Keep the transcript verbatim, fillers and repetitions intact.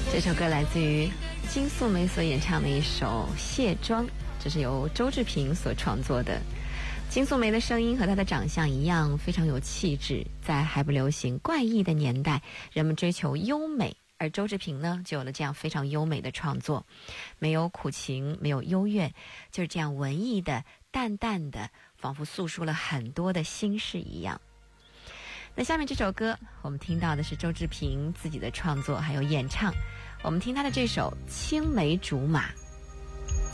这首歌来自于金素梅所演唱的一首《卸妆》，这是由周志平所创作的。金素梅的声音和她的长相一样，非常有气质。在还不流行怪异的年代，人们追求优美，而周志平呢，就有了这样非常优美的创作，没有苦情，没有幽怨，就是这样文艺的、淡淡的，仿佛诉说了很多的心事一样。那下面这首歌我们听到的是周志平自己的创作还有演唱，我们听他的这首《青梅竹马》。